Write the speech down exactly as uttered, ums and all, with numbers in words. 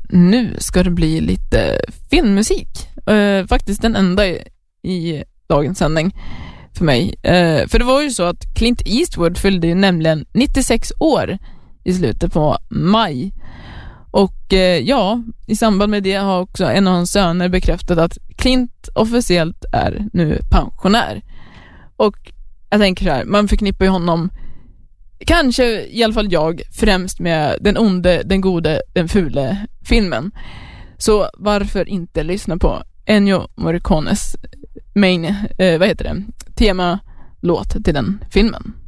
nu ska det bli lite filmmusik. Uh, faktiskt den enda i, i dagens sändning för mig. Uh, för det var ju så att Clint Eastwood fyllde ju nämligen nittiosex år i slutet på maj. Och uh, ja, i samband med det har också en av hans söner bekräftat att Clint officiellt är nu pensionär. Och jag tänker så här, man förknippar ju honom, kanske i alla fall jag, främst med den onde, den gode, den fule filmen. Så varför inte lyssna på Ennio Morricones main, eh, vad heter det, tema låt till den filmen.